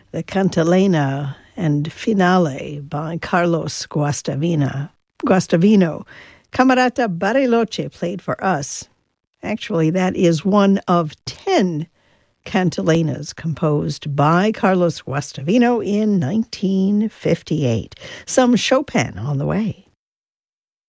the Cantilena and Finale by Carlos Guastavino. Camerata Bariloche played for us. Actually, that is one of 10 cantilenas composed by Carlos Guastavino in 1958. Some Chopin on the way.